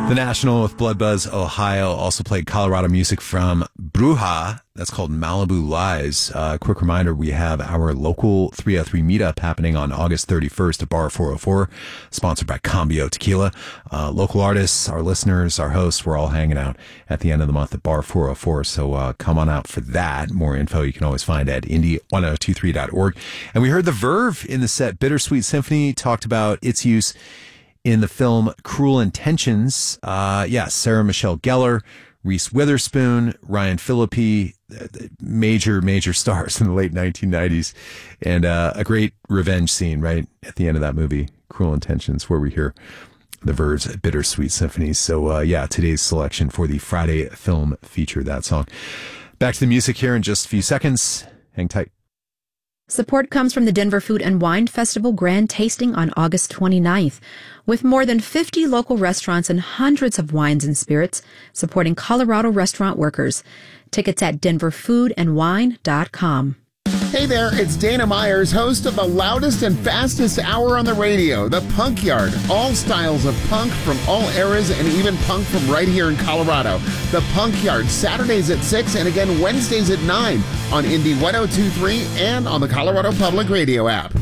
The National with Blood Buzz, Ohio. Also played Colorado music from Bruja. That's called Malibu Lies. Quick reminder, we have our local 303 meetup happening on August 31st at Bar 404, sponsored by Cambio Tequila. Local artists, our listeners, our hosts, we're all hanging out at the end of the month at Bar 404. So come on out for that. More info you can always find at indie1023.org. And we heard the Verve in the set. Bittersweet Symphony talked about its use in the film Cruel Intentions. Sarah Michelle Gellar, Reese Witherspoon, Ryan Phillippe, major stars in the late 1990s. And a great revenge scene right at the end of that movie, Cruel Intentions, where we hear the Verve's Bittersweet Symphony. So, today's selection for the Friday film feature, that song. Back to the music here in just a few seconds. Hang tight. Support comes from the Denver Food and Wine Festival Grand Tasting on August 29th. With more than 50 local restaurants and hundreds of wines and spirits supporting Colorado restaurant workers. Tickets at denverfoodandwine.com. Hey there, it's Dana Myers, host of the loudest and fastest hour on the radio, The Punk Yard. All styles of punk from all eras and even punk from right here in Colorado. The Punk Yard, Saturdays at 6 and again Wednesdays at 9 on Indie 1023 and on the Colorado Public Radio app.